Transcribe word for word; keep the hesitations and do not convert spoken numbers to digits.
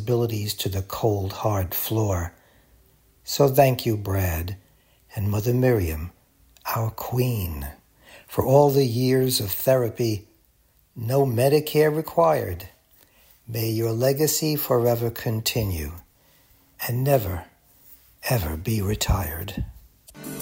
responsibilities to the cold, hard floor. So thank you, Brad, and Mother Miriam, our queen, for all the years of therapy. No Medicare required. May your legacy forever continue and never, ever be retired.